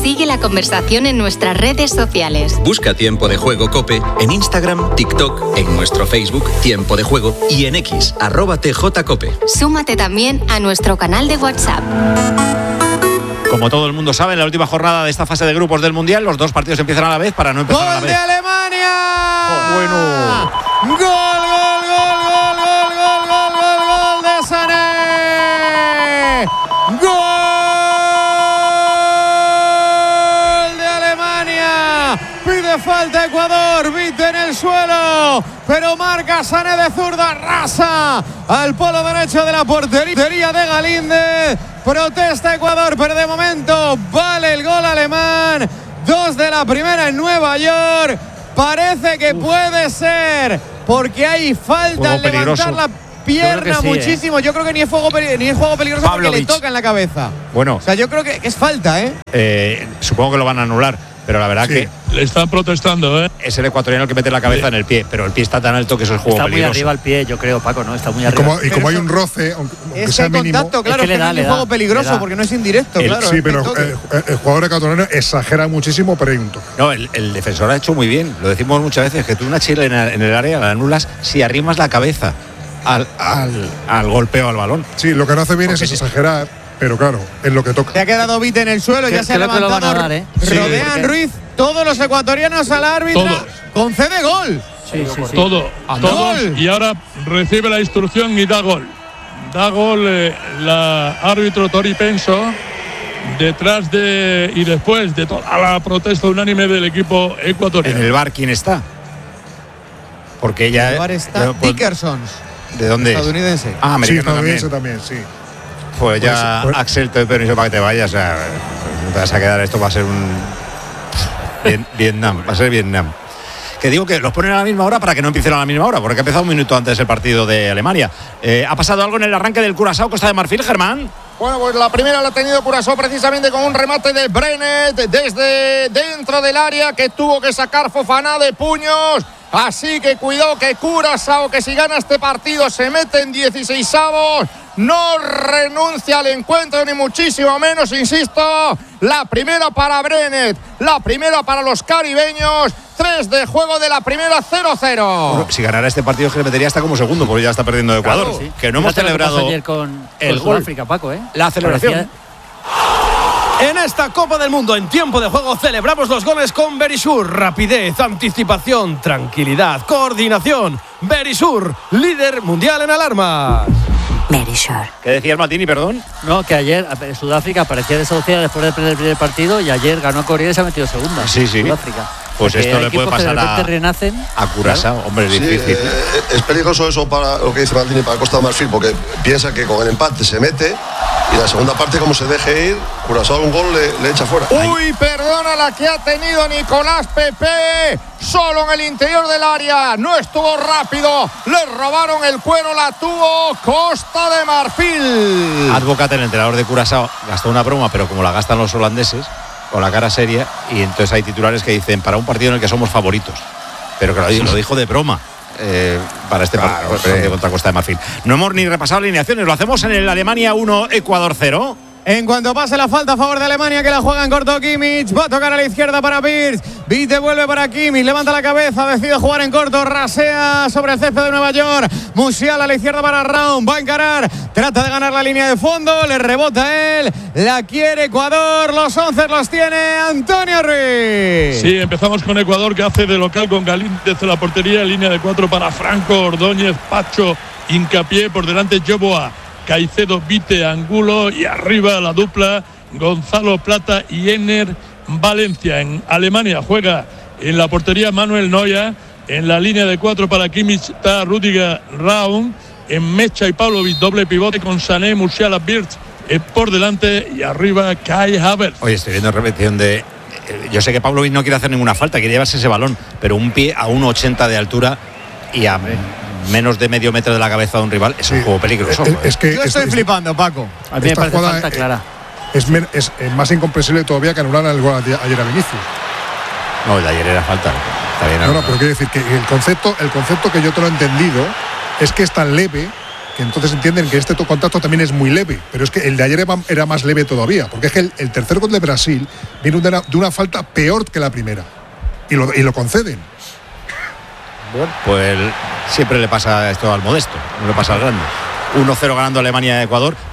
Sigue la conversación en nuestras redes sociales. Busca Tiempo de Juego COPE en Instagram, TikTok, en nuestro Facebook Tiempo de Juego y en X, @TJCOPE. Súmate también a nuestro canal de WhatsApp. Como todo el mundo sabe, en la última jornada de esta fase de grupos del Mundial, los dos partidos empiezan a la vez para no empezar a la vez. ¡Gol de Alemania! Bueno. ¡Gol de Sané! ¡Gol de Alemania! Pide falta Ecuador, Vite en el suelo, pero marca Sané de zurda, rasa al polo derecho de la portería de Galíndez. Protesta Ecuador, pero de momento vale el gol alemán. 2 de la primera en Nueva York. Parece que puede ser, porque hay falta al levantar la pierna muchísimo. Yo creo que ni es juego peligroso porque le toca en la cabeza. Bueno. O sea, yo creo que es falta, supongo que lo van a anular, pero la verdad que le están protestando, es el ecuatoriano el que mete la cabeza en el pie, pero el pie está tan alto que eso es juego peligroso. Está muy arriba el pie, yo creo, Paco, ¿no? Está muy arriba. Y como hay un roce, aunque sea mínimo, contacto, claro, es que no es un juego peligroso porque no es indirecto, claro. Sí, pero el jugador ecuatoriano exagera muchísimo, pero hay un toque. No, el defensor ha hecho muy bien, lo decimos muchas veces, que tú una chilena en el área la anulas si arrimas la cabeza al golpeo al balón. Sí, lo que no hace bien es exagerar, pero claro, es lo que toca. Se ha quedado Vite en el suelo, ya se ha levantado. Rodean Ruiz, todos los ecuatorianos al árbitro. Concede gol. Sí. Todos. Y ahora recibe la instrucción y da gol. Da gol la árbitro Tori Penso, detrás de y después de toda la protesta unánime del equipo ecuatoriano. ¿En el bar quién está? Porque ella. En el bar está Dickerson. ¿De dónde estadounidense. Ah, americano también, sí. Pues ya, Axel, te doy permiso para que te vayas. O sea, no te vas a quedar. Esto va a ser Vietnam. Va a ser Vietnam. Que digo que los ponen a la misma hora para que no empiecen a la misma hora, porque ha empezado un minuto antes el partido de Alemania. ¿Ha pasado algo en el arranque del Curazao Costa de Marfil, Germán? Bueno, pues la primera la ha tenido Curazao precisamente con un remate de Brenet desde dentro del área que tuvo que sacar Fofana de puños. Así que cuidado que Curazao, que si gana este partido se mete en 16avos, no renuncia al encuentro ni muchísimo menos, insisto. La primera para Brenet, la primera para los caribeños. 3 de juego de la primera, 0-0. Bueno, si ganara este partido se le metería hasta como segundo, porque ya está perdiendo Ecuador. Claro, sí. Que no hemos celebrado ayer con el gol. Sudáfrica, Paco, la celebración. En esta Copa del Mundo, en tiempo de juego, celebramos los goles con Verisur. Rapidez, anticipación, tranquilidad, coordinación. Verisur, líder mundial en alarmas. Verisur. ¿Qué decías, Martini, perdón? No, que ayer Sudáfrica parecía desahuciada después de perder el primer partido y ayer ganó a Corea y se ha metido segunda. Sí. Sudáfrica. Pues porque esto le puede pasar a Curazao. Claro. Hombre, es difícil. Es peligroso eso para lo que dice Martini, para Costa de Marfil, porque piensa que con el empate se mete y la segunda parte, como se deje ir, Curazao un gol le echa fuera. Uy, perdona la que ha tenido Nicolás Pepe, solo en el interior del área, no estuvo rápido, le robaron el cuero, la tuvo Costa de Marfil. Advocat, el entrenador de Curazao, gastó una broma, pero como la gastan los holandeses, con la cara seria, y entonces hay titulares que dicen para un partido en el que somos favoritos, pero que lo dijo de broma. Para este partido contra Costa de Marfil. No hemos ni repasado alineaciones, lo hacemos en el Alemania 1, Ecuador 0. En cuanto pase la falta a favor de Alemania, que la juega en corto Kimmich, va a tocar a la izquierda para Pirtz. Vite vuelve para Kimmich, levanta la cabeza, decide jugar en corto, rasea sobre el césped de Nueva York. Musiala a la izquierda para Raúl, va a encarar, trata de ganar la línea de fondo, le rebota él, la quiere Ecuador, los 11 los tiene Antonio Ruiz. Sí, empezamos con Ecuador, que hace de local con Galíndez en la portería, línea de 4 para Franco, Ordóñez, Pacho, Hincapié, por delante Joboa, Caicedo, Vite, Angulo, y arriba la dupla Gonzalo Plata y Ener Valencia. En Alemania juega en la portería Manuel Neuer, en la línea de 4 para Kimmich está Rüdiger Raum, en Mecha y Pavlovic doble pivote con Sané, Musiala, Birch por delante y arriba Kai Havertz. Oye, estoy viendo repetición de yo sé que Pavlovic no quiere hacer ninguna falta, quiere llevarse ese balón, pero un pie a 1,80 de altura y a menos de medio metro de la cabeza de un rival es un juego peligroso. Yo estoy flipando, Paco. A mí me parece falta clara. Es más incomprensible todavía que anular el gol ayer a Vinicius. No, el de ayer era falta. Está bien. No, pero quiero decir que el concepto que yo te lo he entendido es que es tan leve que entonces entienden que este contacto también es muy leve, pero es que el de ayer era más leve todavía, porque es que el tercer gol de Brasil viene de una falta peor que la primera, y lo conceden. Bueno, pues siempre le pasa esto al modesto, no le pasa al grande. 1-0 ganando Alemania a Ecuador.